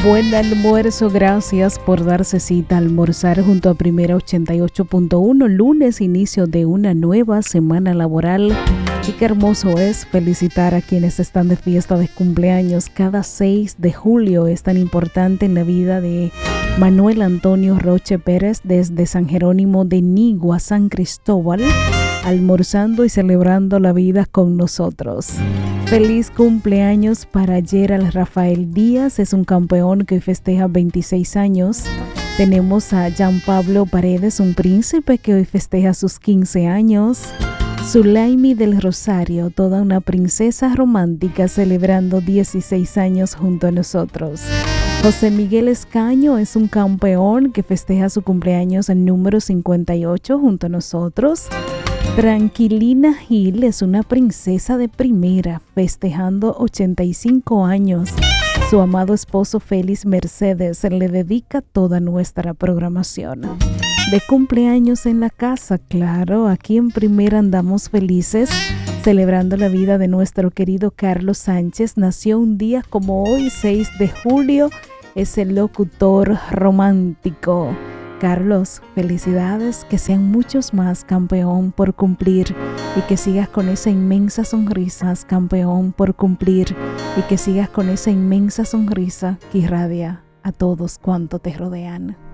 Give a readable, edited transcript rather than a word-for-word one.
Buen almuerzo, gracias por darse cita a almorzar junto a Primera 88.1, lunes, inicio de una nueva semana laboral. Y qué hermoso es felicitar a quienes están de fiesta de cumpleaños. Cada 6 de julio es tan importante en la vida de Manuel Antonio Roche Pérez desde San Jerónimo de Nigua, San Cristóbal, almorzando y celebrando la vida con nosotros. Feliz cumpleaños para Gerald Rafael Díaz, es un campeón que hoy festeja 26 años. Tenemos a Jean Pablo Paredes, un príncipe que hoy festeja sus 15 años. Zulaimi del Rosario, toda una princesa romántica celebrando 16 años junto a nosotros. José Miguel Escaño es un campeón que festeja su cumpleaños en número 58 junto a nosotros. Tranquilina Gil es una princesa de primera festejando 85 años. Su amado esposo Félix Mercedes le dedica toda nuestra programación. De cumpleaños en la casa, claro, aquí en Primera andamos felices celebrando la vida de nuestro querido Carlos Sánchez. Nació un día como hoy, 6 de julio, es el locutor romántico. Carlos, felicidades, que sean muchos más, campeón, por cumplir, y que sigas con esa inmensa sonrisa, campeón, por cumplir, y que sigas con esa inmensa sonrisa que irradia a todos cuantos te rodean.